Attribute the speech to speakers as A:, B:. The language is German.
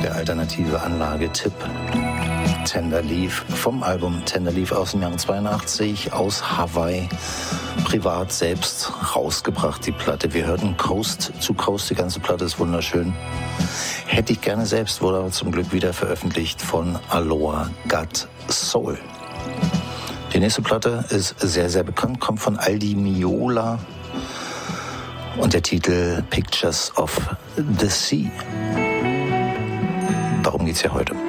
A: der alternative Anlage-Tipp. Tender Leaf vom Album Tender Leaf aus dem Jahr 82 aus Hawaii. Privat selbst rausgebracht, die Platte. Wir hörten Coast to Coast, die ganze Platte ist wunderschön. Hätte ich gerne selbst, wurde aber zum Glück wieder veröffentlicht von Aloha God Soul. Die nächste Platte ist sehr, sehr bekannt, kommt von Aldi Meola und der Titel Pictures of the Sea. Darum geht's ja heute.